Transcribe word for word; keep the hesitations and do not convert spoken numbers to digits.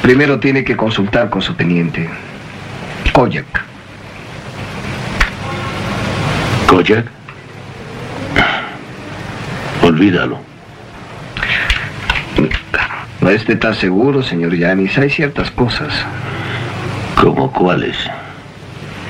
Primero tiene que consultar con su teniente, Koyak. ¿Koyak? Olvídalo. No esté tan seguro, señor Yanis. Hay ciertas cosas. ¿Cómo cuáles?